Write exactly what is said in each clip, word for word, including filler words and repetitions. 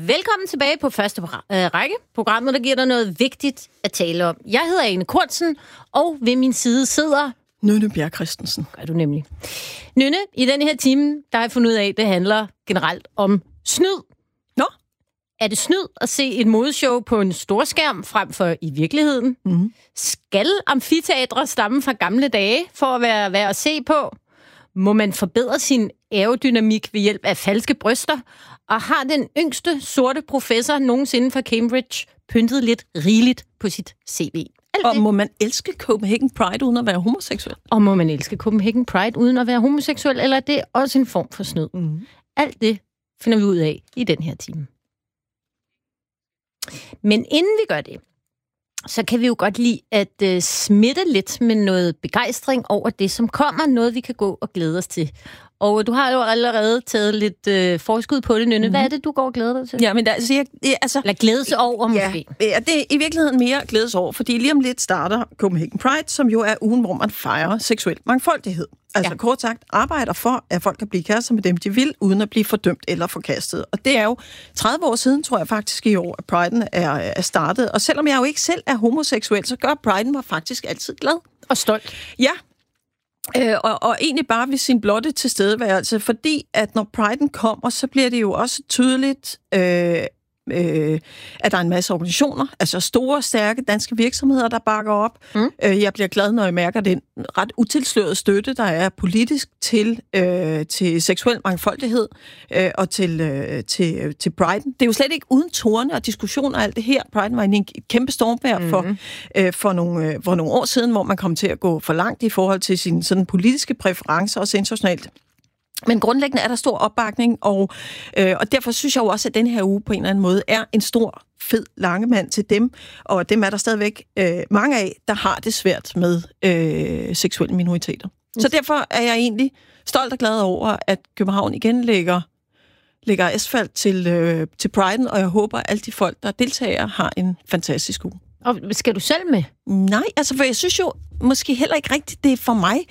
Velkommen tilbage på første øh, række. Programmet, der giver dig noget vigtigt at tale om. Jeg hedder Ane Kortsen, og ved min side sidder... Nynne Bjerg Christensen. Gør du nemlig. Nynne, i den her time, der har jeg fundet ud af, at det handler generelt om snyd. Nå? Er det snyd at se et modeshow på en storskærm frem for i virkeligheden? Mm-hmm. Skal amfiteatre stamme fra gamle dage for at være værd at se på? Må man forbedre sin aerodynamik ved hjælp af falske bryster? Og har den yngste sorte professor nogensinde fra Cambridge pyntet lidt rigeligt på sit C V? Alt og det. må man elske Copenhagen Pride uden at være homoseksuel? Og må man elske Copenhagen Pride uden at være homoseksuel? Eller er det også en form for snyd? Mm. Alt det finder vi ud af i den her time. Men inden vi gør det, så kan vi jo godt lide at uh, smitte lidt med noget begejstring over det, som kommer. Noget, vi kan gå og glæde os til. Og du har jo allerede taget lidt øh, forskud på det, Nynne. Mm-hmm. Hvad er det, du går og glæder dig til? Ja, men altså... Jeg, jeg, altså Eller glædes over, måske? Ja, det er i virkeligheden mere glædes over, fordi lige om lidt starter Copenhagen Pride, som jo er ugen, hvor man fejrer seksuel mangfoldighed. Altså ja. Kort sagt, arbejder for, at folk kan blive kærester med dem, de vil, uden at blive fordømt eller forkastet. Og det er jo tredive år siden, tror jeg faktisk i år, at Pride'en er, er startet. Og selvom jeg jo ikke selv er homoseksuel, så gør Pride'en mig faktisk altid glad. Og stolt. Ja. Øh, og, og egentlig bare ved sin blotte tilstedeværelse, fordi at når Pride'en kommer, så bliver det jo også tydeligt, øh, øh, at der er en masse organisationer, altså store, stærke danske virksomheder, der bakker op. Mm. Øh, jeg bliver glad, når jeg mærker den ret utilslørede støtte, der er politisk til, øh, til seksuel mangfoldighed øh, og til, øh, til, til Pride'en. Det er jo slet ikke uden torne og diskussioner og alt det her. Pride'en var en kæmpe stormvejr mm. for, øh, for, nogle, øh, for nogle år siden, hvor man kom til at gå for langt i forhold til sine sådan politiske præferencer, også internationalt. Men grundlæggende er der stor opbakning, og, øh, og derfor synes jeg jo også, at den her uge på en eller anden måde er en stor, fed langemand til dem, og dem er der stadigvæk øh, mange af, der har det svært med øh, seksuelle minoriteter. Mm. Så derfor er jeg egentlig stolt og glad over, at København igen lægger, lægger asfalt til, øh, til Pride'en, og jeg håber, at alle de folk, der deltager, har en fantastisk uge. Og skal du selv med? Nej, altså for jeg synes jo måske heller ikke rigtigt, det er for mig.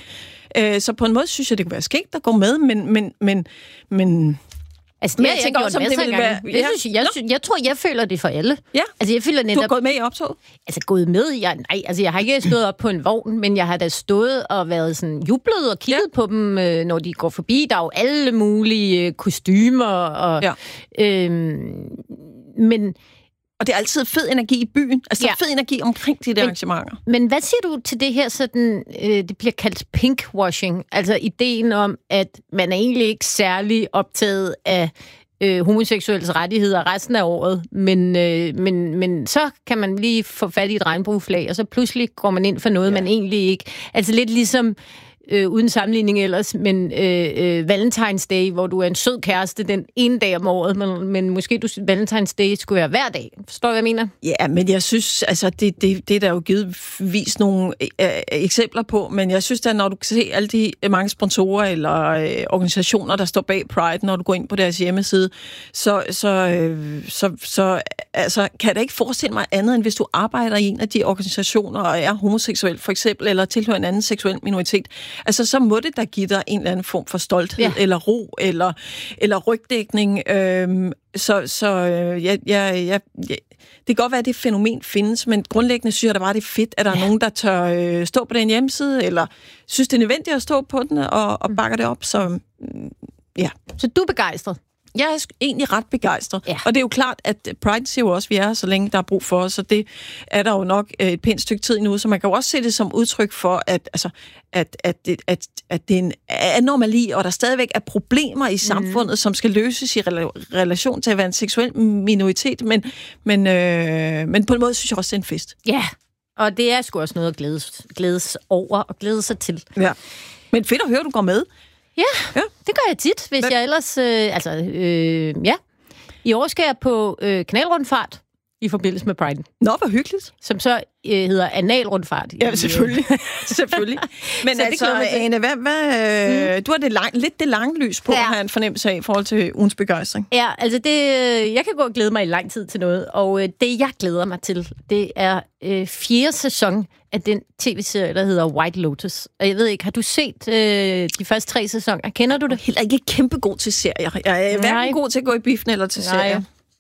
Så på en måde synes jeg, det kunne være skægt at gå med, men... men, men, men altså, det har jeg gjort masser af gange. Være, ja. jeg, synes, jeg, jeg, jeg tror, jeg føler det for alle. Ja. Altså, jeg føler netop, du har gået med i optoget? Altså, gået med? Jeg, nej, altså, jeg har ikke stået op på en vogn, men jeg har da stået og været sådan jublet og kigget ja. på dem, når de går forbi. Der er jo alle mulige kostymer. Og, ja. øhm, men... Og det er altid fed energi i byen. Altså, ja. fed energi omkring de der arrangementer. Men hvad siger du til det her, sådan, øh, det bliver kaldt pinkwashing? Altså ideen om, at man er egentlig ikke særlig optaget af øh, homoseksuelles rettigheder resten af året, men, øh, men, men så kan man lige få fat i et regnbueflag, og så pludselig går man ind for noget, ja. man egentlig ikke... Altså lidt ligesom... Øh, uden sammenligning ellers, men øh, øh, Valentine's Day, hvor du er en sød kæreste den ene dag om året, men, men måske du Valentine's Day skulle være hver dag. Forstår du, hvad jeg mener? Ja, men jeg synes, altså, det, det, det er der jo givetvis nogle øh, eksempler på, men jeg synes, at når du kan se alle de mange sponsorer eller øh, organisationer, der står bag Pride, når du går ind på deres hjemmeside, så, så, øh, så, så altså, kan jeg da ikke forestille mig andet, end hvis du arbejder i en af de organisationer og er homoseksuel, for eksempel, eller tilhører en anden seksuel minoritet. Altså, så må det da give dig en eller anden form for stolthed, ja. eller ro, eller, eller rygdækning. Øhm, så så øh, jeg, jeg, jeg, jeg, det kan godt være, at det fænomen findes, men grundlæggende synes jeg da bare, det er fedt, at der ja. er nogen, der tør øh, stå på den hjemmeside, eller synes, det er nødvendigt at stå på den, og, og bakker det op. Så, mm, ja. så du er begejstret? Jeg er egentlig ret begejstret. Ja. Og det er jo klart, at Pride siger jo også, at vi er så længe der er brug for os, så det er der jo nok et pænt stykke tid nu, så man kan jo også se det som udtryk for, at, altså, at, at, det, at, at det er en anomali, og der stadigvæk er problemer i samfundet, mm. som skal løses i relation til at være en seksuel minoritet, men, men, øh, men på en måde synes jeg også, det er en fest. Ja, og det er sgu også noget at glædes, glædes over og glæde sig til. Ja. Men fedt at høre, du går med. Ja, ja, det gør jeg tit, hvis Hvem? jeg ellers... Øh, altså, øh, ja. I år skal jeg på øh, kanalrundfart i forbindelse med Pride. Nå, hvor hyggeligt. Som så øh, hedder analrundfart. Ja, selvfølgelig. selvfølgelig. Men så altså, Ane, hvad, hvad, mm. du har det lang, lidt det lange lys på, ja. har jeg en fornemmelse af i forhold til ugens begejstring. Ja, altså det... Jeg kan gå og glæde mig i lang tid til noget, og øh, det, jeg glæder mig til, det er øh, fjerde sæson af den tv-serie, der hedder White Lotus. Og jeg ved ikke, har du set øh, de første tre sæsoner? Kender du det? Jeg er heller ikke kæmpe god til serier. Jeg er hverken god til at gå i biffen eller til Nej. serier.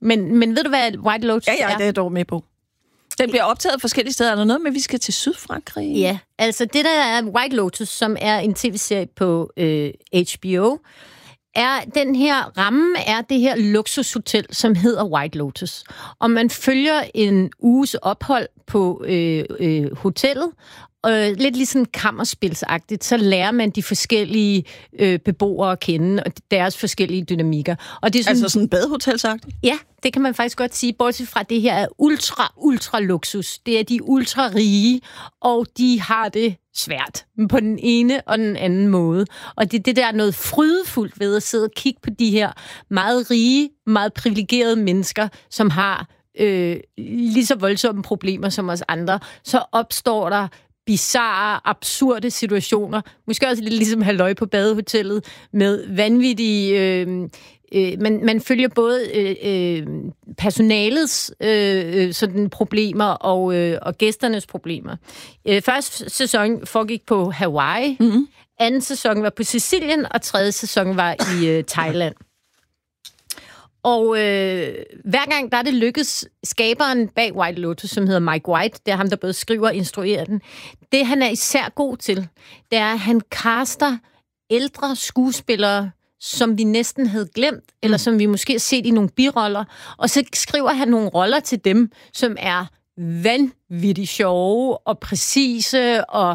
Men, men ved du, hvad White Lotus ja, ja, er? det er jeg dog med på. Den bliver optaget forskellige steder. Er der noget med, at vi skal til Sydfrankrig? Ja, altså det der er White Lotus, som er en tv-serie på øh, H B O, er den her ramme er det her luksushotel, som hedder White Lotus. Og man følger en uges ophold på øh, øh, hotellet, og lidt ligesom kammerspilsagtigt, så lærer man de forskellige øh, beboere at kende, og deres forskellige dynamikker. Og det er sådan, altså sådan badehotelsagtigt? Ja, det kan man faktisk godt sige, bortset fra det her er ultra, ultra luksus. Det er de ultra rige, og de har det svært på den ene og den anden måde. Og det er det, der er noget frydefuldt ved at sidde og kigge på de her meget rige, meget privilegerede mennesker, som har øh, lige så voldsomme problemer som os andre. Så opstår der bizarre, absurde situationer. Måske også lidt ligesom halløj på badehotellet med vanvittige... Øh, øh, man, man følger både øh, øh, personalets øh, sådan problemer og, øh, og gæsternes problemer. Øh, første sæson foregik på Hawaii, mm-hmm. anden sæson var på Sicilien, og tredje sæson var i øh, Thailand. Og øh, hver gang der er det lykkes skaberen bag White Lotus, som hedder Mike White, det er ham, der både skriver og instruerer den, det han er især god til, det er, at han caster ældre skuespillere, som vi næsten havde glemt, mm. eller som vi måske har set i nogle biroller, og så skriver han nogle roller til dem, som er vanvittigt sjove og præcise og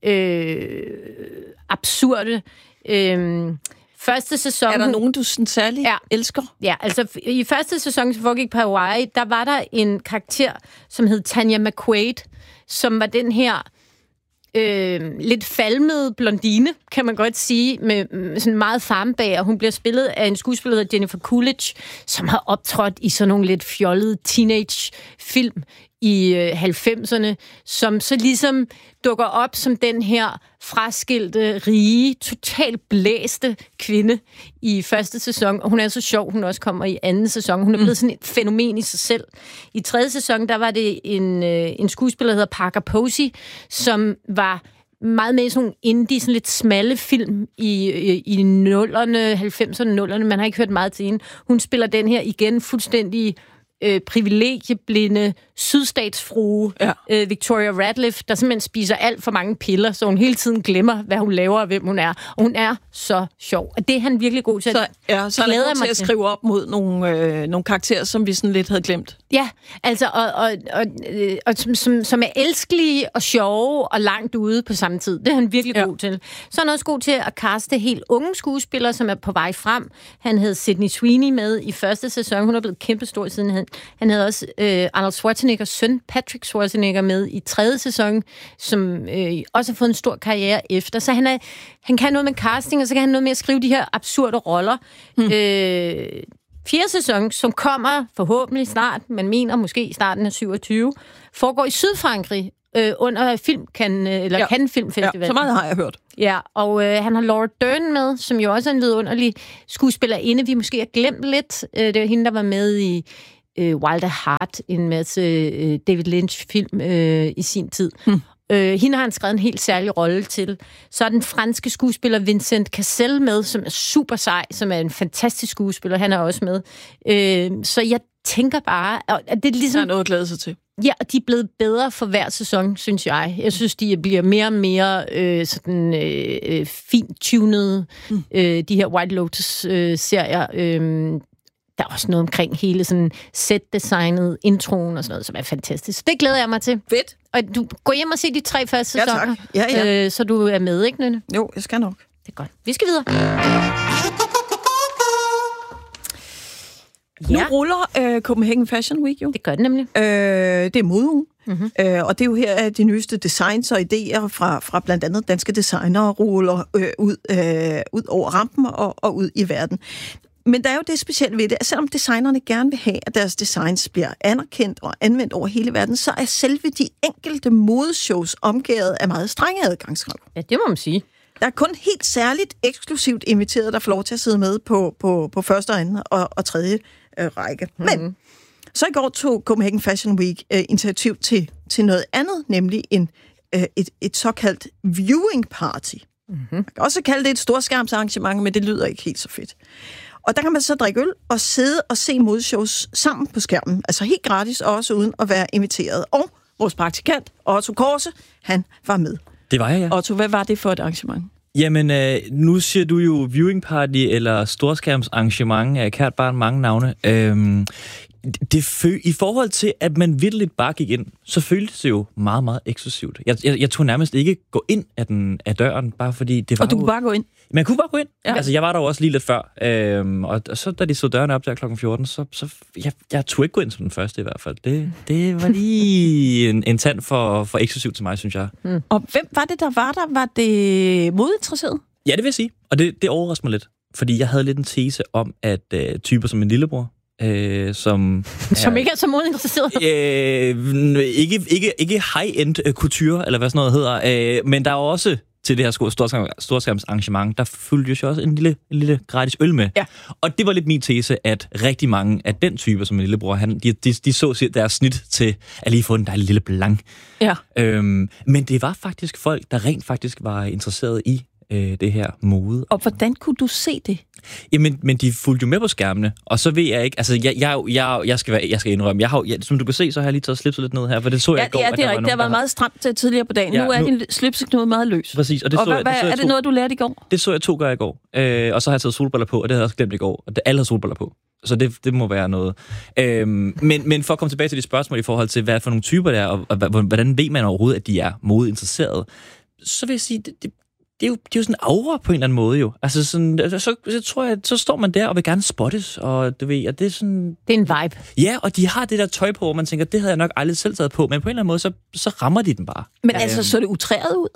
øh, absurde. Øh, Første sæson... Er der nogen, du sådan særligt ja. elsker? Ja, altså i første sæson, som foregik på Hawaii, der var der en karakter, som hed Tanya McQuaid, som var den her øh, lidt falmede blondine, kan man godt sige, med, med sådan meget farmbager. Hun bliver spillet af en skuespiller, der hedder Jennifer Coolidge, som har optrådt i sådan nogle lidt fjollede teenage-film i øh, halvfemserne, som så ligesom dukker op som den her fraskilte, rige, totalt blæste kvinde i første sæson, og hun er så sjov, hun også kommer i anden sæson. Hun er blevet sådan et fænomen i sig selv. I tredje sæson, der var det en, øh, en skuespiller, der hedder Parker Posey, som var meget med i sådan nogle indie, sådan lidt smalle film i, i, i nullerne, halvfemserne, nullerne. Man har ikke hørt meget til hende. Hun spiller den her igen fuldstændig Øh, privilegieblinde sydstatsfrue, ja. øh, Victoria Radcliffe, der simpelthen spiser alt for mange piller, så hun hele tiden glemmer, hvad hun laver og hvem hun er. Og hun er så sjov. Og det er han virkelig god til. Så, ja, så er han god til at skrive op mod nogle, øh, nogle karakterer, som vi sådan lidt havde glemt. Ja, altså, og, og, og, øh, og som, som, som er elskelige og sjove og langt ude på samme tid. Det er han virkelig ja. god til. Så er han også god til at kaste helt unge skuespillere, som er på vej frem. Han havde Sydney Sweeney med i første sæson. Hun er blevet kæmpestor siden han. Han havde også øh, Arnold Schwarzeneggers søn, Patrick Schwarzenegger, med i tredje sæson, som øh, også har fået en stor karriere efter. Så han, er, han kan noget med casting, og så kan han noget med at skrive de her absurde roller. Hmm. Øh, fjerde sæson, som kommer forhåbentlig snart, man mener måske i starten af syvogtyve, foregår i Sydfrankrig øh, under film kan, eller ja. Cannes Filmfestival. Ja, så meget har jeg hørt. Ja, og øh, han har Laura Dern med, som jo også er en vidunderlig skuespillerinde, vi måske har glemt lidt. Øh, det var hende, der var med i øh, Wild at Heart, en masse øh, David Lynch-film øh, i sin tid. Hmm. Øh, hende har han skrevet en helt særlig rolle til. Så er den franske skuespiller Vincent Cassel med, som er super sej, som er en fantastisk skuespiller. Han er også med. Øh, så jeg tænker bare, at det er ligesom... Der er noget at glæde sig til. Ja, og de er blevet bedre for hver sæson, synes jeg. Jeg synes, de bliver mere og mere øh, sådan øh, fint-tunede, mm. øh, de her White Lotus-serier. Øh, der er også noget omkring hele sådan set-designet, introen og sådan noget, som er fantastisk. Så det glæder jeg mig til. Fedt. Og du går hjem og se de tre første ja, sæsoner, ja, ja. Øh, så du er med, ikke, Nynne? Jo, jeg skal nok. Det er godt. Vi skal videre. Ja. Nu ruller øh, Copenhagen Fashion Week jo. Det gør det nemlig. Øh, det er modeugen. Mm-hmm. Øh, og det er jo her, at de nyeste designs og idéer fra, fra blandt andet danske designere ruller øh, ud, øh, ud over rampen og, og ud i verden. Men der er jo det specielle ved det, at selvom designerne gerne vil have, at deres designs bliver anerkendt og anvendt over hele verden, så er selve de enkelte modeshows omgået af meget strenge adgangskrav. Ja, det må man sige. Der er kun helt særligt eksklusivt inviteret, der får lov til at sidde med på, på, på første, anden og, og tredje øh, række. Mm-hmm. Men så i går tog Copenhagen Fashion Week øh, initiativ til, til noget andet, nemlig en, øh, et, et såkaldt viewing party. Mm-hmm. Man kan også kalde det et storskærmsarrangement, men det lyder ikke helt så fedt. og der kan man så drikke øl og sidde og se modeshows sammen på skærmen. Altså helt gratis, og også uden at være inviteret. Og vores praktikant, Otto Korse, han var med. Det var jeg, ja. Otto, hvad var det for et arrangement? Jamen, øh, nu siger du jo viewing party eller storskærmsarrangement af Kært Barn, mange navne. Øhm, det fø- I forhold til, at man virkelig bare gik ind, så føltes det jo meget, meget eksklusivt. Jeg, jeg, jeg tog nærmest ikke gå ind af, den, af døren, bare fordi det var Og du jo... kunne bare gå ind? Man kunne bare gå ind. Ja. Altså, jeg var der jo også lige lidt før. Øhm, og, og så, da de så dørene op der klokken fjorten, så, så jeg, jeg tog ikke gå ind som den første i hvert fald. Det, det var lige en, en tand for, for eksklusivt til mig, synes jeg. Mm. Og hvem var det, der var der? Var det modinteresseret? Ja, det vil jeg sige. Og det, det overrasker mig lidt. Fordi jeg havde lidt en tese om, at øh, typer som min lillebror, øh, som... Som er, ikke er så modinteresseret? Øh, ikke, ikke, ikke high-end couture, eller hvad sådan noget hedder. Øh, men der er også til det her storskærmsarrangement, der fulgte jo også en lille, en lille gratis øl med. Ja. Og det var lidt min tese, at rigtig mange af den type, som min lillebror, han, de, de, de så deres snit til at lige få en dejlig lille blank. Ja. Øhm, men det var faktisk folk, der rent faktisk var interesseret i øh, det her mode. Og hvordan kunne du se det? Jamen, men de fulgte jo med på skærmene, og så ved jeg ikke, altså, jeg, jeg, jeg, jeg, skal, være, jeg skal indrømme, jeg har, jeg, som du kan se, så har jeg lige taget slipset lidt ned her, for det så jeg ja, i går. Ja, det er rigtigt, det har været meget stramt til tidligere på dagen. Ja, nu er nu... din slipseknude meget løs. Præcis, og det og så hvad, jeg, det så er jeg det to... noget, du lærte i går? Det så jeg to gange i går, øh, og så har jeg taget solbriller på, og det havde jeg også glemt i går, og det, alle har solbriller på. Så det, det må være noget. Øhm, men, men for at komme tilbage til de spørgsmål i forhold til, hvad for nogle typer det er, og, og hvordan ved man overhovedet, at de er modeinteresserede, så vil jeg sige, det, det Det er, jo, det er jo sådan en aura på en eller anden måde jo. Altså sådan, så, så tror jeg, så står man der og vil gerne spottes, og du ved, og det er sådan... Det er en vibe. Ja, og de har det der tøj på, hvor man tænker, det havde jeg nok aldrig selv taget på, men på en eller anden måde, så, så rammer de den bare. Men altså, øhm, så det utræret ud?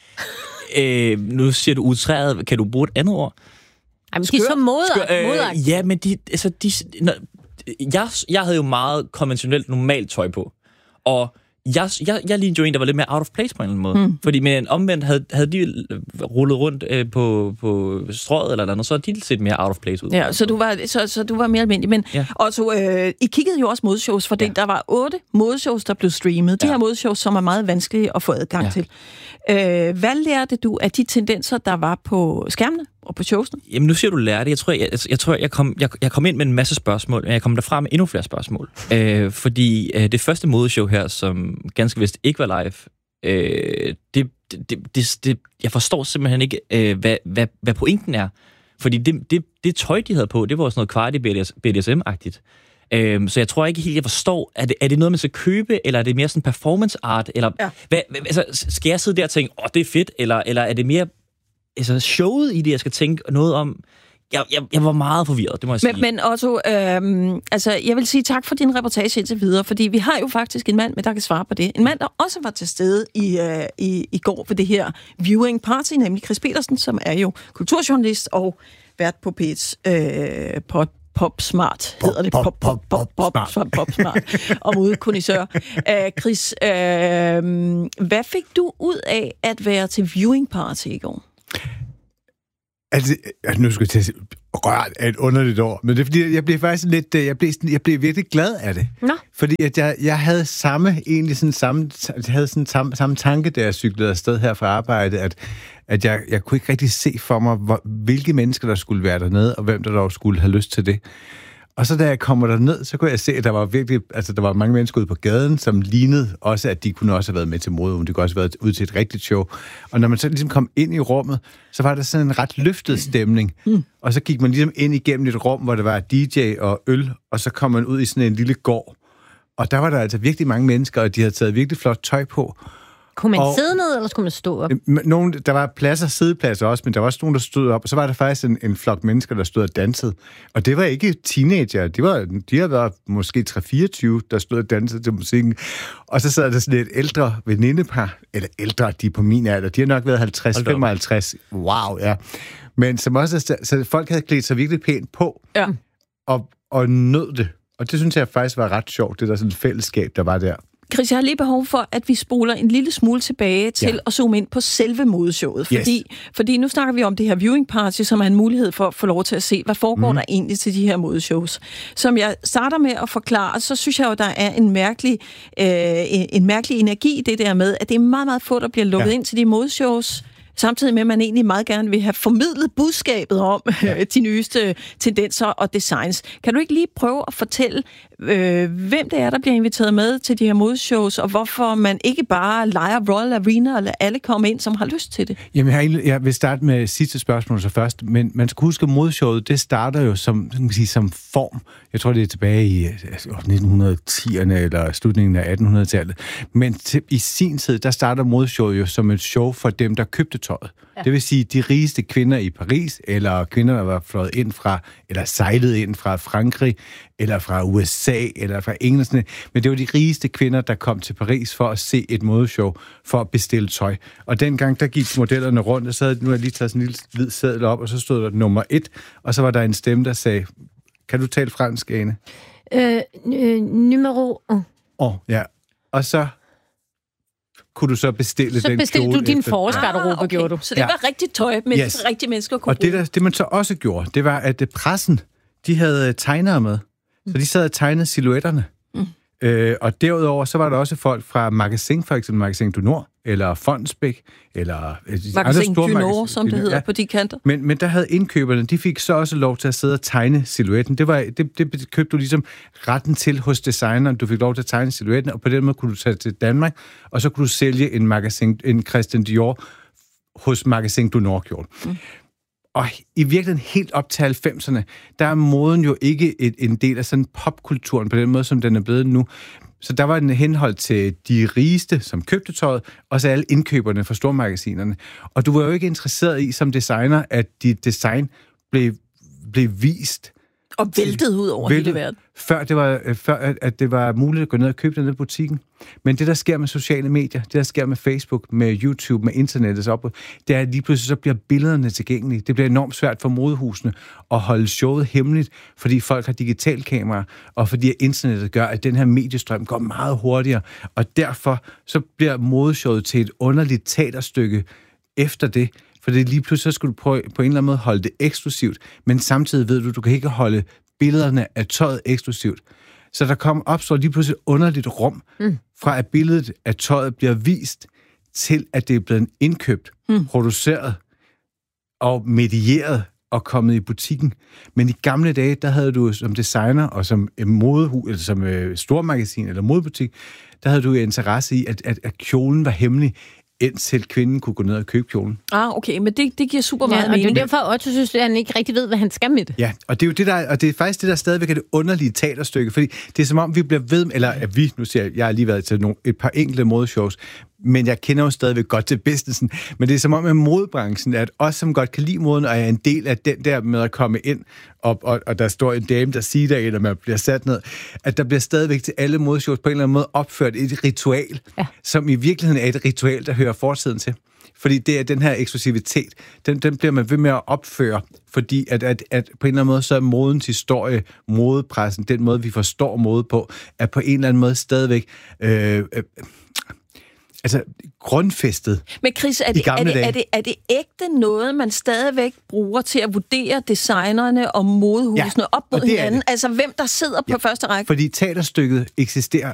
Øh, nu siger du utræret, kan du bruge et andet ord? Ej, men de er så modagtige. Øh, ja, men de... Altså, de når, jeg, jeg havde jo meget konventionelt normalt tøj på, og... Jeg, jeg, jeg lignede jo en, der var lidt mere out of place på en eller anden måde. Mm. Fordi med en omvendt, havde, havde de rullet rundt øh, på, på strøget eller noget, så havde de set mere out of place ud. Ja, så du var, så, så du var mere almindelig. Men ja. Otto, øh, I kiggede jo også modeshows, for ja. Der var otte modeshows, der blev streamet. De ja. her modeshows, som er meget vanskelige at få adgang ja. til. Øh, hvad lærte du af de tendenser, der var på skærmene og på showsene? Jamen, nu siger du lærte. Jeg tror, jeg, jeg, jeg, tror, jeg, kom, jeg, jeg kom ind med en masse spørgsmål, men jeg kom derfra med endnu flere spørgsmål. Øh, fordi øh, det første modeshow her, som ganske vist ikke var live, øh, det, det, det, det, jeg forstår simpelthen ikke, øh, hvad, hvad, hvad pointen er. Fordi det, det, det tøj, de havde på, det var sådan noget kvart i B D S M-agtigt. Øhm, så jeg tror ikke helt, jeg forstår, er det, er det noget, man skal købe, eller er det mere sådan performance art, eller ja. hvad, altså, skal jeg sidde der og tænke, åh, oh, det er fedt, eller, eller er det mere altså, showet i det, jeg skal tænke noget om? Jeg, jeg, jeg var meget forvirret, det må jeg sige. Men, men Otto, øhm, altså, jeg vil sige tak for din reportage indtil videre, fordi vi har jo faktisk en mand med, der kan svare på det. En mand, der også var til stede i, øh, i, i går ved det her viewing party, nemlig Chris Petersen, som er jo kulturjournalist og vært på P et's øh, pod Pop Smart, hedder det. Pop, pop, pop, pop, pop, pop Smart. Og modekondisør. Uh, Chris, uh, hvad fik du ud af at være til viewing party i går? Altså, nu skal jeg til at rørt af et underligt ord, men det er fordi, jeg blev faktisk lidt, jeg blev, jeg blev virkelig glad af det. Nå. Fordi at jeg, jeg havde samme, egentlig sådan samme, jeg havde sådan samme, samme tanke, da jeg cyklede afsted her fra arbejde, at, at jeg, jeg kunne ikke rigtig se for mig, hvor, hvilke mennesker der skulle være dernede, og hvem der dog skulle have lyst til det. Og så da jeg kommer derned, så kunne jeg se, at der var virkelig, altså der var mange mennesker ude på gaden, som lignede også, at de kunne også have været med til mode, de kunne også have været ude til et rigtigt show. Og når man så ligesom kom ind i rummet, så var der sådan en ret løftet stemning. Mm. Og så gik man ligesom ind igennem et rum, hvor der var D J og øl, og så kom man ud i sådan en lille gård. Og der var der altså virkelig mange mennesker, og de havde taget virkelig flot tøj på. Kunne man og, sidde ned, eller skulle man stå op? Nogen, der var pladser, sædepladser også, men der var også nogen, der stod op. Og så var der faktisk en, en flok mennesker, der stod og dansede. Og det var ikke teenager. De, var, de havde været måske tre fireogtyve, der stod og dansede til musikken. Og så sad der sådan et ældre venindepar, eller ældre, de er på min alder. De har nok været halvtreds femoghalvtreds. Wow, ja. Men som også, så folk havde klædt sig virkelig pænt på, ja. og, og nød det. Og det synes jeg faktisk var ret sjovt, det der sådan et fællesskab, der var der. Chris, jeg har lige behov for, at vi spoler en lille smule tilbage til ja. at zoome ind på selve modeshowet. Fordi, yes. fordi nu snakker vi om det her viewing party, som er en mulighed for at få lov til at se, hvad foregår mm. der egentlig til de her modeshows. Som jeg starter med at forklare, så synes jeg jo, der er en mærkelig, øh, en mærkelig energi i det der med, at det er meget, meget få, der bliver lukket ja. ind til de modeshows, Samtidig med, at man egentlig meget gerne vil have formidlet budskabet om ja. de nyeste tendenser og designs. Kan du ikke lige prøve at fortælle, øh, hvem det er, der bliver inviteret med til de her modeshows, og hvorfor man ikke bare leger Royal Arena og lader alle komme ind, som har lyst til det? Jamen, jeg, jeg vil starte med sidste spørgsmål så først, men man skal huske, at modeshowet, det starter jo som, kan man sige, som form. Jeg tror, det er tilbage i altså, nitten tierne eller slutningen af attenhundredetallet. Men til, i sin tid, der starter modeshowet jo som et show for dem, der købte tøjet. Ja. Det vil sige, de rigeste kvinder i Paris, eller kvinder, der var fløjet ind fra, eller sejlet ind fra Frankrig, eller fra U S A, eller fra England. Men det var de rigeste kvinder, der kom til Paris for at se et modeshow, for at bestille tøj. Og dengang, der gik modellerne rundt, og så havde nu har jeg lige taget sådan en lille hvid seddel op, og så stod der nummer et, og så var der en stemme, der sagde, kan du tale fransk, Ane? Øh, øh, numero un. Åh, oh, ja. Og så kunne du så bestille så den kjole. Så bestilte du din forårsgarderobe, ah, okay. gjorde du. Så det var ja. rigtigt tøj, men yes. rigtige mennesker kunne og det, der, det man så også gjorde, det var, at pressen, de havde tegnere med. Mm. Så de sad og tegnede silhuetterne. Mm. Øh, og derudover, så var der også folk fra Magasin, for eksempel Magasin du Nord, eller Fondsbæk, eller Magasin du Nord, som det hedder ja. på de kanter. Men, men der havde indkøberne, de fik så også lov til at sidde og tegne silhuetten. Det, var, det, det købte du ligesom retten til hos designeren. Du fik lov til at tegne silhuetten, og på den måde kunne du tage til Danmark, og så kunne du sælge en, Magasin, en Christian Dior hos Magasin du Nord kjole. Mm. Og i virkeligheden helt op til halvfemserne, der er moden jo ikke et, en del af sådan popkulturen på den måde, som den er blevet nu. Så der var en henhold til de rigeste, som købte tøjet, og så alle indkøberne fra stormagasinerne. Og du var jo ikke interesseret i som designer, at dit design blev, blev vist. Og væltet ud over hele verden. Før, det var, før at det var muligt at gå ned og købe den ned i butikken. Men det, der sker med sociale medier, det, der sker med Facebook, med YouTube, med internettets opbrud, det er, at lige pludselig så bliver billederne tilgængelige. Det bliver enormt svært for modehusene at holde showet hemmeligt, fordi folk har digitalkameraer, og fordi internettet gør, at den her mediestrøm går meget hurtigere. Og derfor så bliver modeshowet til et underligt teaterstykke efter det. For det lige pludselig så skulle du prøve, på en eller anden måde holde det eksklusivt, men samtidig ved du, du kan ikke holde billederne af tøjet eksklusivt. Så der kommer opstår lige pludselig et underligt rum, mm. fra at billedet af tøjet bliver vist, til at det er blevet indkøbt, mm. produceret og medieret og kommet i butikken. Men i gamle dage, der havde du som designer og som modehus, eller som øh, stormagasin eller modebutik, der havde du interesse i, at, at, at kjolen var hemmelig, indtil kvinden kunne gå ned og købe kjolen. Ah, okay, men det, det giver super meget ja, mening. og det er derfor, Otto synes, at han ikke rigtig ved, hvad han skal med det. Ja, og det er jo det, der, og det er faktisk det, der stadigvæk er det underlige teaterstykke, fordi det er som om, vi bliver ved, eller at vi, nu siger jeg, jeg har lige været til nogle, et par enkelte modeshows, men jeg kender jo stadigvæk godt til businessen, men det er som om, at modebranchen, at os, som godt kan lide moden, og er en del af den der med at komme ind, og, og, og der står en dame, der siger der, eller man bliver sat ned, at der bliver stadigvæk til alle modeshows på en eller anden måde opført et ritual, ja. som i virkeligheden er et ritual, der hører fortiden til. Fordi det er den her eksklusivitet, den, den bliver man ved med at opføre, fordi at, at, at på en eller anden måde, så er modens historie, modepressen, den måde, vi forstår mode på, er på en eller anden måde stadigvæk øh, øh, altså grundfæstet. Men Chris, er det, er, det, er, det, er det ægte noget, man stadigvæk bruger til at vurdere designerne og modehusene ja, op mod hinanden? Altså hvem der sidder på ja, første række? Fordi teaterstykket eksisterer